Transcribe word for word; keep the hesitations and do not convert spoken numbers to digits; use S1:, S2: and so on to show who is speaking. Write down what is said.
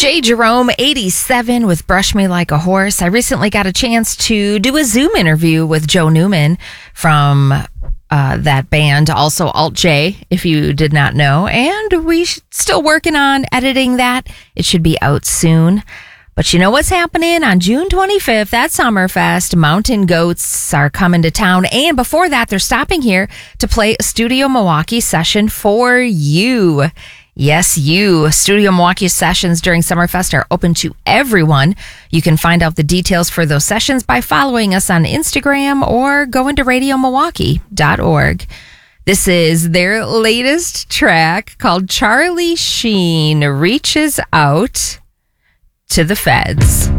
S1: Jay Jerome, eighty-seven, with Brush Me Like a Horse. I recently got a chance to do a Zoom interview with Joe Newman from uh, that band, also Alt J, if you did not know. And we're still working on editing that. It should be out soon. But you know what's happening on June twenty-fifth at Summerfest? Mountain Goats are coming to town. And before that, they're stopping here to play a Studio Milwaukee session for you. Yes, you. Studio Milwaukee sessions during Summerfest are open to everyone. You can find out the details for those sessions by following us on Instagram or going to radio milwaukee dot org. This is their latest track called Charlie Sheen Reaches Out to the Feds.